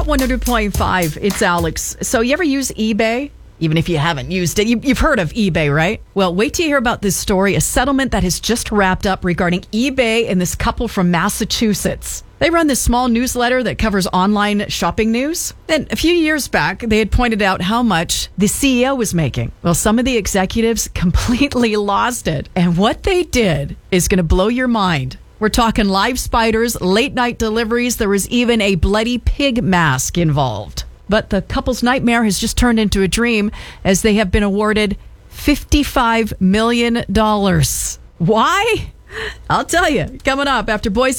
100.5. It's Alex. So you ever use eBay? Even if you haven't used it, you've heard of eBay, right? Well, wait till you hear about this story, a settlement that has just wrapped up regarding eBay and this couple from Massachusetts. They run this small newsletter that covers online shopping news. And a few years back, they had pointed out how much the CEO was making. Well, some of the executives completely lost it. And what they did is going to blow your mind. We're talking live spiders, late night deliveries. There was even a bloody pig mask involved. But the couple's nightmare has just turned into a dream as they have been awarded $55 million. Why? I'll tell you. Coming up after Boise